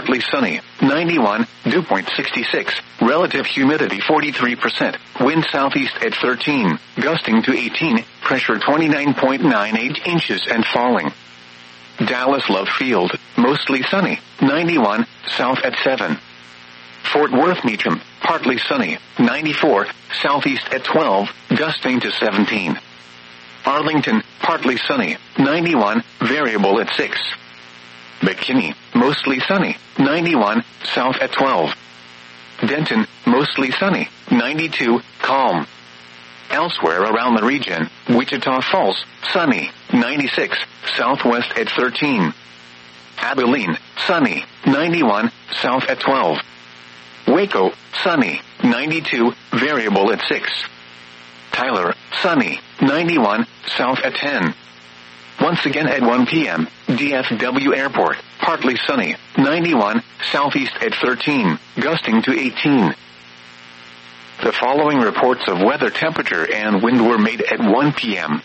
partly sunny, 91, dew point 66, relative humidity 43%, wind southeast at 13, gusting to 18, pressure 29.98 inches and falling. Dallas Love Field, mostly sunny, 91, south at 7. Fort Worth Meacham, partly sunny, 94, southeast at 12, gusting to 17. Arlington, partly sunny, 91, variable at 6. McKinney, mostly sunny, 91, south at 12. Denton, mostly sunny, 92, calm. Elsewhere around the region, Wichita Falls, sunny, 96, southwest at 13. Abilene, sunny, 91, south at 12. Waco, sunny, 92, variable at 6. Tyler, sunny, 91, south at 10. Once again at 1 p.m., DFW Airport, partly sunny, 91, southeast at 13, gusting to 18. The following reports of weather temperature and wind were made at 1 p.m.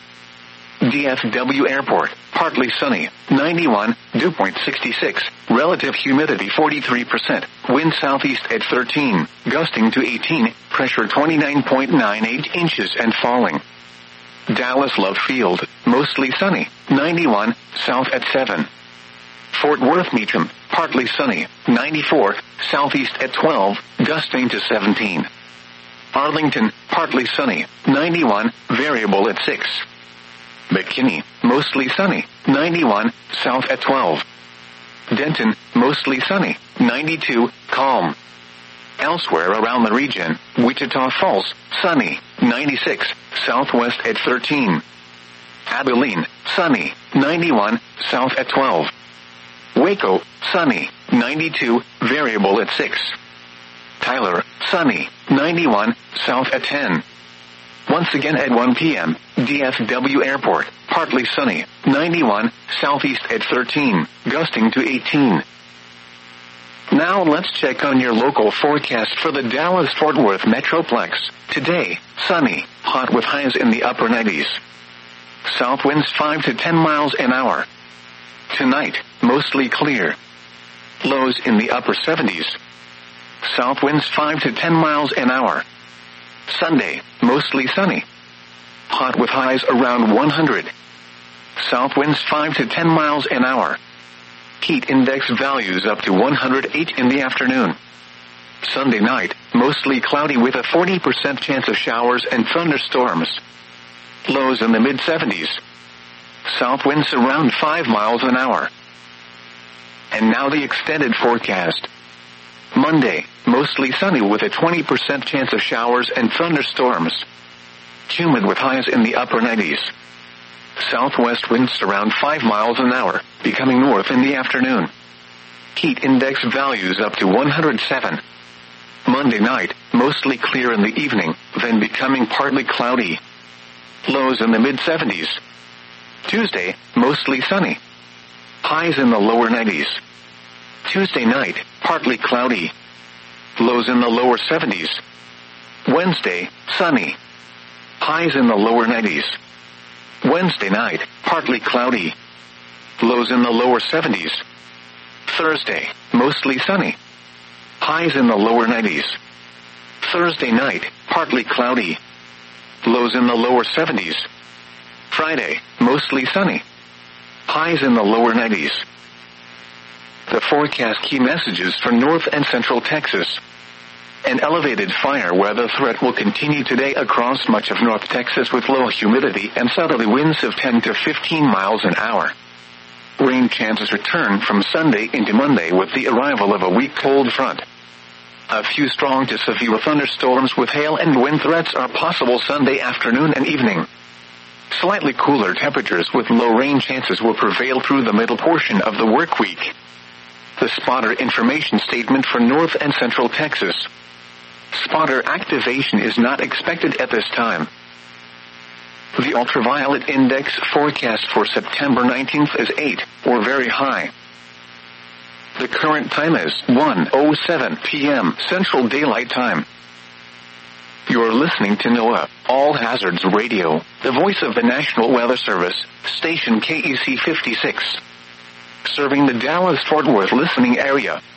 DFW Airport, partly sunny, 91, dew point 66, relative humidity 43%, wind southeast at 13, gusting to 18, pressure 29.98 inches and falling. Dallas Love Field, mostly sunny, 91, south at 7. Fort Worth Meacham, partly sunny, 94, southeast at 12, gusting to 17. Arlington, partly sunny, 91, variable at 6. McKinney, mostly sunny, 91, south at 12. Denton, mostly sunny, 92, calm. Elsewhere around the region, Wichita Falls, sunny, 96, southwest at 13. Abilene, sunny, 91, south at 12. Waco, sunny, 92, variable at 6. Tyler, sunny, 91, south at 10. Once again at 1 p.m., DFW Airport, partly sunny, 91, southeast at 13, gusting to 18. Now let's check on your local forecast for the Dallas-Fort Worth Metroplex. Today, sunny, hot with highs in the upper 90s. South winds 5 to 10 miles an hour. Tonight, mostly clear. Lows in the upper 70s. South winds 5 to 10 miles an hour. Sunday, mostly sunny. Hot with highs around 100. South winds 5 to 10 miles an hour. Heat index values up to 108 in the afternoon. Sunday night, mostly cloudy with a 40% chance of showers and thunderstorms. Lows in the mid-70s. South winds around 5 miles an hour. And now the extended forecast. Monday, mostly sunny with a 20% chance of showers and thunderstorms. Humid with highs in the upper 90s. Southwest winds around 5 miles an hour, becoming north in the afternoon. Heat index values up to 107. Monday night, mostly clear in the evening, then becoming partly cloudy. Lows in the mid-70s. Tuesday, mostly sunny. Highs in the lower 90s. Tuesday night, partly cloudy. Lows in the lower 70s. Wednesday, sunny. Highs in the lower 90s. Wednesday night, partly cloudy. Lows in the lower 70s. Thursday, mostly sunny. Highs in the lower 90s. Thursday night, partly cloudy. Lows in the lower 70s. Friday, mostly sunny. Highs in the lower 90s. The forecast key messages for North and Central Texas. An elevated fire weather threat will continue today across much of North Texas with low humidity and southerly winds of 10 to 15 miles an hour. Rain chances return from Sunday into Monday with the arrival of a weak cold front. A few strong to severe thunderstorms with hail and wind threats are possible Sunday afternoon and evening. Slightly cooler temperatures with low rain chances will prevail through the middle portion of the work week. The spotter information statement for North and Central Texas. Spotter activation is not expected at this time. The ultraviolet index forecast for September 19th is 8, or very high. The current time is 1:07 p.m. Central Daylight Time. You're listening to NOAA, All Hazards Radio, the voice of the National Weather Service, station KEC 56. Serving the Dallas-Fort Worth listening area.